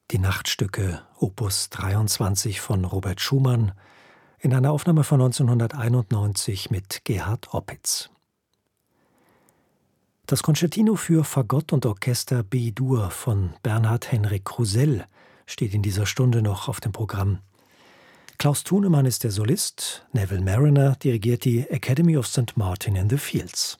Die Nachtstücke Opus 23 von Robert Schumann in einer Aufnahme von 1991 mit Gerhard Opitz. Das Concertino für Fagott und Orchester B-Dur von Bernhard Henrik Roussel steht in dieser Stunde noch auf dem Programm. Klaus Thunemann ist der Solist, Neville Marriner dirigiert die Academy of St. Martin in the Fields.